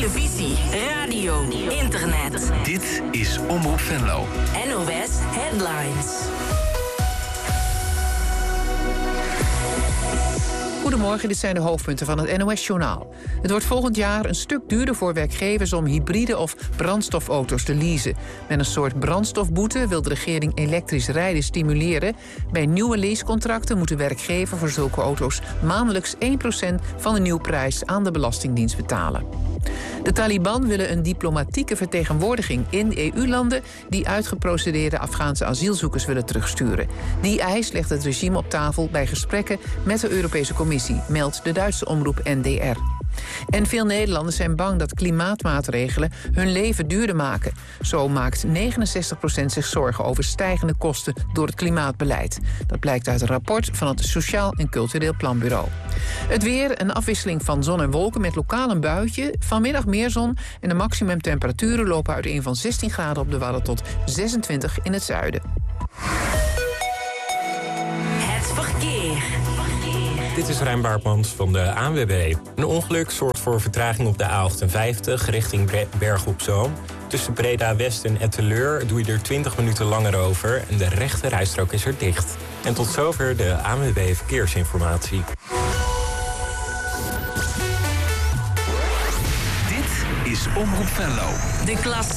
televisie, radio, internet. Dit is Omroep Venlo. NOS Headlines. Goedemorgen, dit zijn de hoofdpunten van het NOS-journaal. Het wordt volgend jaar een stuk duurder voor werkgevers om hybride of brandstofauto's te leasen. Met een soort brandstofboete wil de regering elektrisch rijden stimuleren. Bij nieuwe leasecontracten moet de werkgever voor zulke auto's maandelijks 1% van de nieuwprijs aan de Belastingdienst betalen. De Taliban willen een diplomatieke vertegenwoordiging in EU-landen die uitgeprocedeerde Afghaanse asielzoekers willen terugsturen. Die eis legt het regime op tafel bij gesprekken met de Europese Commissie, meldt de Duitse omroep NDR. En veel Nederlanders zijn bang dat klimaatmaatregelen hun leven duurder maken. Zo maakt 69% zich zorgen over stijgende kosten door het klimaatbeleid. Dat blijkt uit een rapport van het Sociaal en Cultureel Planbureau. Het weer, een afwisseling van zon en wolken met lokaal een buitje. Vanmiddag meer zon en de maximumtemperaturen lopen uiteen van 16 graden op de Wadden tot 26 in het zuiden. Het verkeer. Dit is Rijn Baartmans van de ANWB. Een ongeluk zorgt voor vertraging op de A58 richting Bergen op Zoom. Tussen Breda West en Etteleur doe je er 20 minuten langer over en de rechte rijstrook is er dicht. En tot zover de ANWB Verkeersinformatie. Dit is Omroep Venlo. De klasse.